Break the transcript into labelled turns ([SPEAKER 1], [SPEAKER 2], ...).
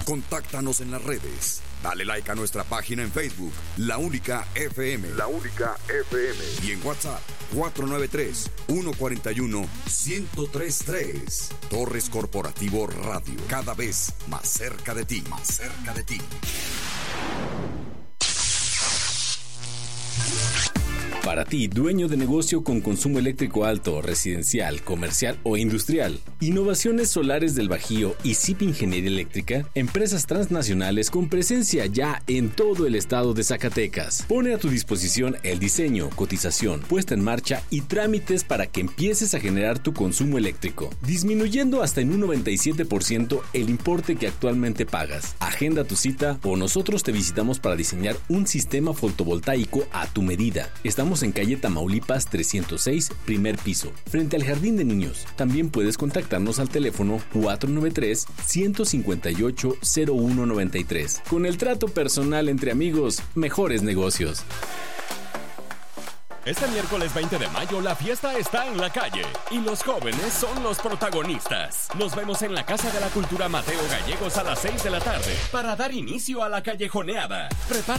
[SPEAKER 1] Contáctanos en las redes. Dale like a nuestra página en Facebook, La Única FM. La Única FM. Y en WhatsApp, 493-141-1033. Torres Corporativo Radio. Cada vez más cerca de ti. Más cerca de ti.
[SPEAKER 2] Para ti, dueño de negocio con consumo eléctrico alto, residencial, comercial o industrial, Innovaciones Solares del Bajío y CIP Ingeniería Eléctrica, empresas transnacionales con presencia ya en todo el estado de Zacatecas. Pone a tu disposición el diseño, cotización, puesta en marcha y trámites para que empieces a generar tu consumo eléctrico, disminuyendo hasta en un 97% el importe que actualmente pagas. Agenda tu cita o nosotros te visitamos para diseñar un sistema fotovoltaico a tu medida. Estamos en calle Tamaulipas 306, primer piso, frente al Jardín de Niños. También puedes contactarnos al teléfono 493-158-0193. Con el trato personal entre amigos, mejores negocios.
[SPEAKER 3] Este miércoles 20 de mayo la fiesta está en la calle y los jóvenes son los protagonistas. Nos vemos en la Casa de la Cultura Mateo Gallegos a las 6 de la tarde para dar inicio a la callejoneada. Prepara